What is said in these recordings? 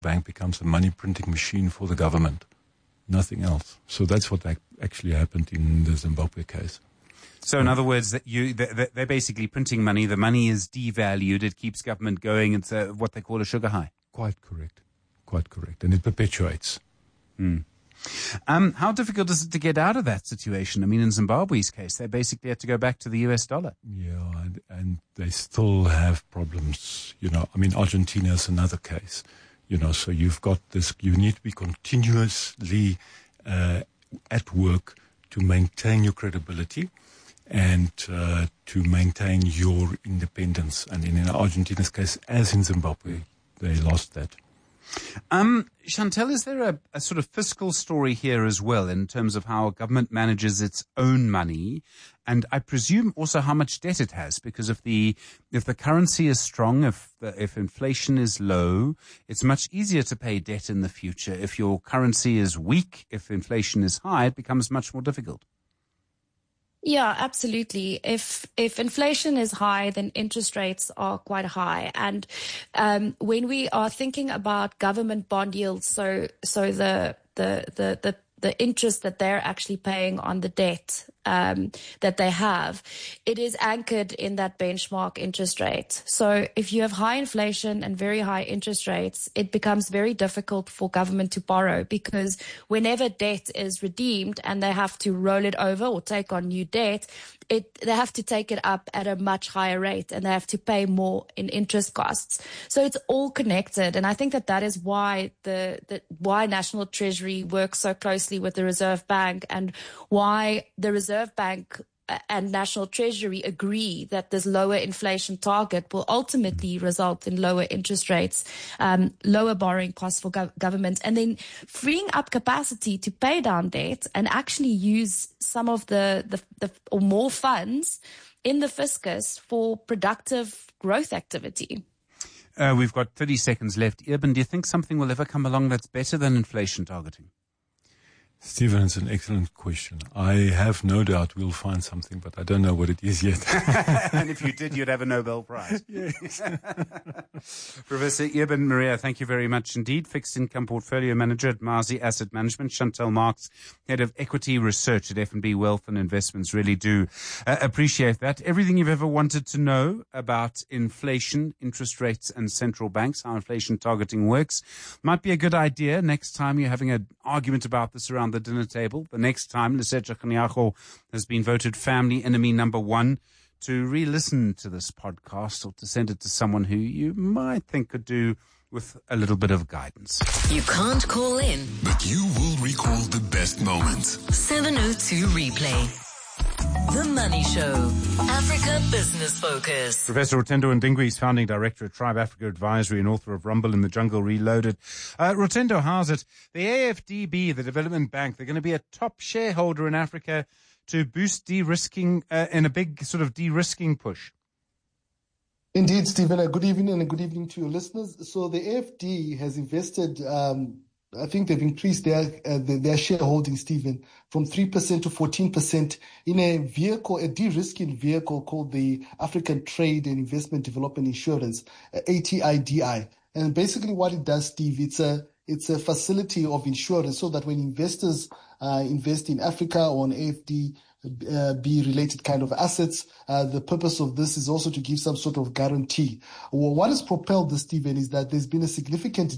bank becomes a money printing machine for the government. Nothing else. So that's what actually happened in the Zimbabwe case. So in other words, they're basically printing money. The money is devalued. It keeps government going. It's what they call a sugar high. Quite correct. And it perpetuates. How difficult is it to get out of that situation? I mean, in Zimbabwe's case, they basically had to go back to the US dollar. Yeah, and they still have problems. I mean, Argentina is another case. So you've got this, you need to be continuously at work to maintain your credibility and to maintain your independence. And in Argentina's case, as in Zimbabwe, they lost that. Chantel, is there a sort of fiscal story here as well in terms of how a government manages its own money, and I presume also how much debt it has? Because if the currency is strong, if inflation is low, it's much easier to pay debt in the future. If your currency is weak, if inflation is high, it becomes much more difficult. Yeah, absolutely. If inflation is high, then interest rates are quite high. And when we are thinking about government bond yields, so the interest that they're actually paying on the debt that they have, it is anchored in that benchmark interest rate. So if you have high inflation and very high interest rates, it becomes very difficult for government to borrow, because whenever debt is redeemed and they have to roll it over or take on new debt, they have to take it up at a much higher rate and they have to pay more in interest costs. So it's all connected. And I think that is why why National Treasury works so closely with the Reserve Bank, and why the Reserve Bank and National Treasury agree that this lower inflation target will ultimately result in lower interest rates, lower borrowing costs for government, and then freeing up capacity to pay down debt and actually use some of the or more funds in the fiscus for productive growth activity. We've got 30 seconds left. Eben, do you think something will ever come along that's better than inflation targeting? Stephen, it's an excellent question. I have no doubt we'll find something, but I don't know what it is yet. And if you did, you'd have a Nobel Prize. Yes. Professor Eben Maria, thank you very much indeed. Fixed Income Portfolio Manager at Mazi Asset Management. Chantel Marx, Head of Equity Research at F&B Wealth and Investments. Really do appreciate that. Everything you've ever wanted to know about inflation, interest rates and central banks, how inflation targeting works, might be a good idea next time you're having an argument about this around the dinner table. The next time, Lesetja Kganyago has been voted family enemy number 1. To re-listen to this podcast or to send it to someone who you might think could do with a little bit of guidance. You can't call in, but you will recall the best moments. 702 Replay. The Money Show, Africa Business Focus. Professor Rotendo Ndingwe is founding director at Tribe Africa Advisory and author of Rumble in the Jungle Reloaded. Rotendo, how's it? The AFDB, the Development Bank, they're going to be a top shareholder in Africa to boost de-risking in a big sort of de-risking push. Indeed, Stephen. Good evening and good evening to your listeners. So the AFD has invested, I think they've increased their shareholding, Stephen, from 3% to 14% in a vehicle, a de-risking vehicle called the African Trade and Investment Development Insurance, ATIDI. And basically what it does, Steve, it's a facility of insurance so that when investors invest in Africa or on AFD, related kind of assets. The purpose of this is also to give some sort of guarantee. Well, what has propelled this, Stephen, is that there's been a significant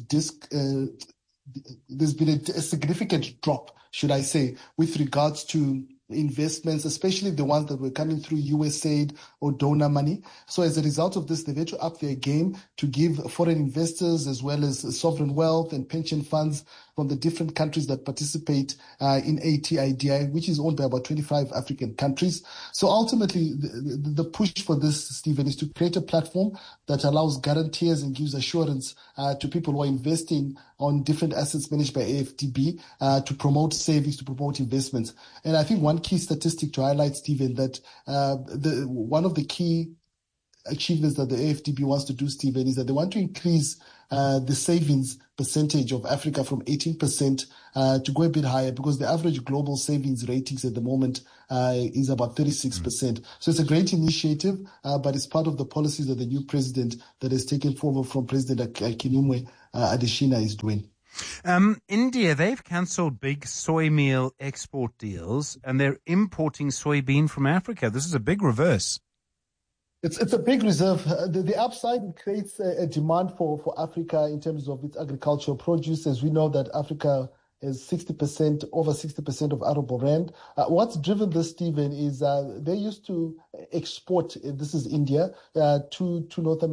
significant drop, should I say, with regards to investments, especially the ones that were coming through USAID or donor money. So as a result of this, they've had to up their game to give foreign investors as well as sovereign wealth and pension funds from the different countries that participate in ATIDI, which is owned by about 25 African countries. So ultimately, the push for this, Stephen, is to create a platform that allows guarantees and gives assurance to people who are investing on different assets managed by AFDB to promote savings, to promote investments. And I think one key statistic to highlight, Stephen, that one of the key achievements that the AFDB wants to do, Stephen, is that they want to increase the savings percentage of Africa from 18% to go a bit higher, because the average global savings ratings at the moment is about 36%. So it's a great initiative, but it's part of the policies of the new president that has taken forward from President Kinumwe Adesina is doing. India, they've cancelled big soy meal export deals and they're importing soybean from Africa. This is a big reverse. It's a big reserve. The upside creates a demand for Africa in terms of its agricultural produce, as we know that Africa is 60%, over 60% of arable land. What's driven this, Stephen, is they used to export, this is India, to North America.